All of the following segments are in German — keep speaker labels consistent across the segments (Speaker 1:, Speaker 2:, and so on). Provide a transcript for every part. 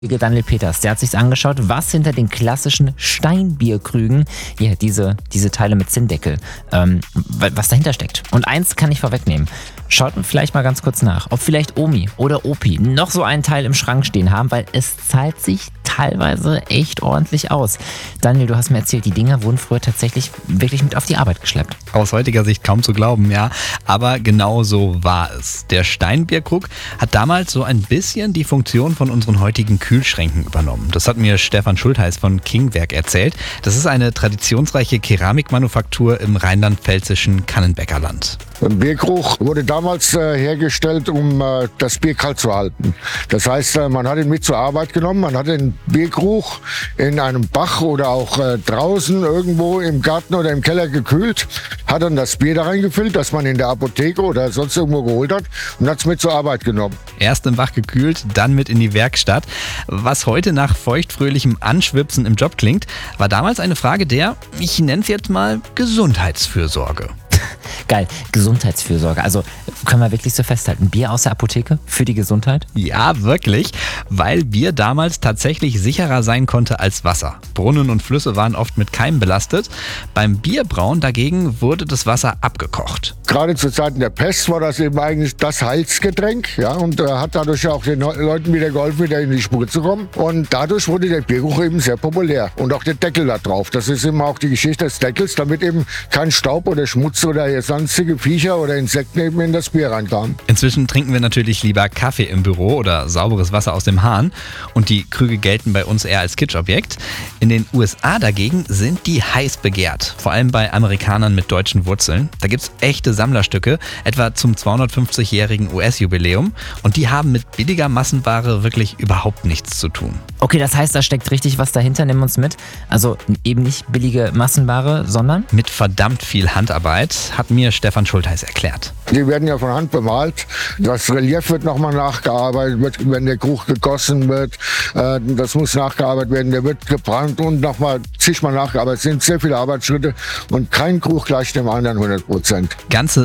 Speaker 1: Daniel Peters, der hat sich's angeschaut, was hinter den klassischen Steinbierkrügen, hier diese Teile mit Zinndeckel, was dahinter steckt. Und eins kann ich vorwegnehmen. Schaut vielleicht mal ganz kurz nach, ob vielleicht Omi oder Opi noch so einen Teil im Schrank stehen haben, weil es zahlt sich teilweise echt ordentlich aus. Daniel, du hast mir erzählt, die Dinger wurden früher tatsächlich wirklich mit auf die Arbeit geschleppt.
Speaker 2: Aus heutiger Sicht kaum zu glauben, ja. Aber genau so war es. Der Steinbierkrug hat damals so ein bisschen die Funktion von unseren heutigen Kühlschränken übernommen. Das hat mir Stefan Schultheiß von Kingwerk erzählt. Das ist eine traditionsreiche Keramikmanufaktur im rheinland-pfälzischen Kannenbäckerland.
Speaker 3: Ein Bierkrug wurde damals hergestellt, um das Bier kalt zu halten. Das heißt, man hat ihn mit zur Arbeit genommen, man hat den Bierkrug in einem Bach oder auch draußen irgendwo im Garten oder im Keller gekühlt, hat dann das Bier da reingefüllt, das man in der Apotheke oder sonst irgendwo geholt hat und hat es mit zur Arbeit genommen.
Speaker 2: Erst im Bach gekühlt, dann mit in die Werkstatt. Was heute nach feuchtfröhlichem Anschwipsen im Job klingt, war damals eine Frage der, ich nenne es jetzt mal, Gesundheitsfürsorge.
Speaker 1: Geil, Gesundheitsfürsorge. Also können wir wirklich so festhalten, Bier aus der Apotheke für die Gesundheit?
Speaker 2: Ja, wirklich, weil Bier damals tatsächlich sicherer sein konnte als Wasser. Brunnen und Flüsse waren oft mit Keimen belastet. Beim Bierbrauen dagegen wurde das Wasser abgekocht.
Speaker 3: Gerade zu Zeiten der Pest war das eben eigentlich das Heilsgetränk, ja, und hat dadurch auch den Leuten wieder geholfen, wieder in die Spur zu kommen. Und dadurch wurde der Bierkrug eben sehr populär. Und auch der Deckel da drauf. Das ist immer auch die Geschichte des Deckels, damit eben kein Staub oder Schmutz oder sonstige Viecher oder Insekten eben in das Bier reinkamen.
Speaker 2: Inzwischen trinken wir natürlich lieber Kaffee im Büro oder sauberes Wasser aus dem Hahn. Und die Krüge gelten bei uns eher als Kitschobjekt. In den USA dagegen sind die heiß begehrt. Vor allem bei Amerikanern mit deutschen Wurzeln. Da gibt's echte Sammlerstücke, etwa zum 250-jährigen US-Jubiläum. Und die haben mit billiger Massenware wirklich überhaupt nichts zu tun.
Speaker 1: Okay, das heißt, da steckt richtig was dahinter, nimm uns mit. Also eben nicht billige Massenware, sondern?
Speaker 2: Mit verdammt viel Handarbeit, hat mir Stefan Schultheiß erklärt.
Speaker 3: Die werden ja von Hand bemalt. Das Relief wird nochmal nachgearbeitet, wenn der Krug gegossen wird. Das muss nachgearbeitet werden. Der wird gebrannt und nochmal zigmal nachgearbeitet. Es sind sehr viele Arbeitsschritte und kein Krug gleicht dem anderen 100%.
Speaker 2: Ganze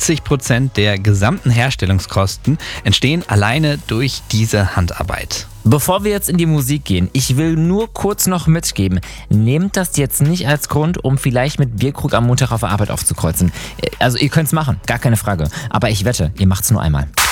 Speaker 2: 70% der gesamten Herstellungskosten entstehen alleine durch diese Handarbeit.
Speaker 1: Bevor wir jetzt in die Musik gehen, ich will nur kurz noch mitgeben, nehmt das jetzt nicht als Grund, um vielleicht mit Bierkrug am Montag auf der Arbeit aufzukreuzen. Also ihr könnt's machen, gar keine Frage. Aber ich wette, ihr macht's nur einmal.